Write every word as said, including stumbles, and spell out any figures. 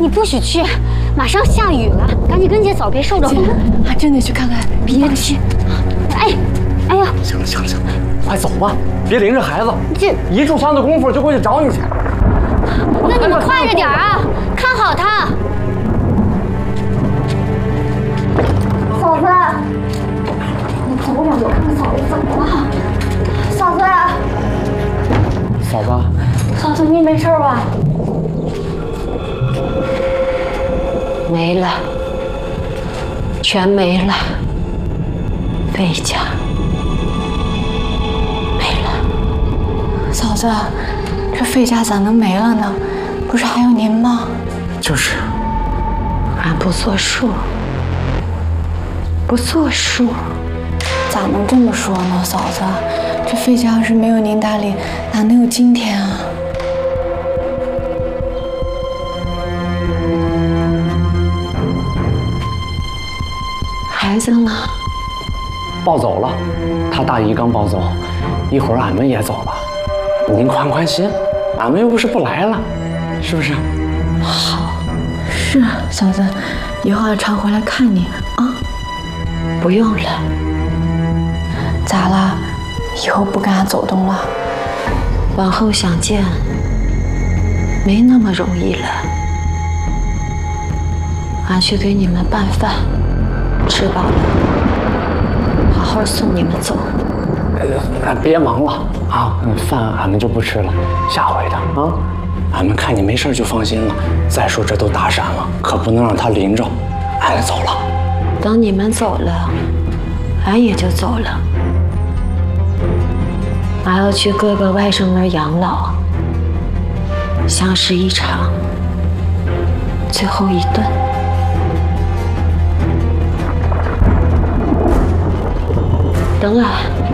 你不许去，马上下雨了，赶紧跟姐走，别受着风。 还真得去看看。 别去！哎，哎呀！ 行了行了行了，快走吧，别淋着孩子。 这一炷香的功夫就过去找你去。 那你们快着点啊，看好他。嫂子，你走两步，看看嫂子怎么了？嫂子， 嫂子， 嫂子，你没事吧？没了，全没了，费家没了。 嫂子，这费家咋能没了呢？不是还有您吗？ 就是， 俺不作数，不作数。 咋能这么说呢，嫂子？这费家要是没有您打理，哪能有今天啊？ 孩子呢？ 抱走了，他大姨刚抱走，一会儿俺们也走了。您宽宽心，俺们又不是不来了，是不是？ 好，是啊，嫂子，以后要常回来看你啊。 不用了。 咋了？以后不跟俺走动了？ 往后想见，没那么容易了。俺去给你们拌饭，吃饱了，好好送你们走。 呃，别忙了啊，饭俺们就不吃了，下回的啊。俺们看你没事就放心了。再说这都大山了，可不能让他淋着。俺走了。 等你们走了，俺也就走了。俺要去哥哥外甥那儿养老，相识一场，最后一顿。等俺。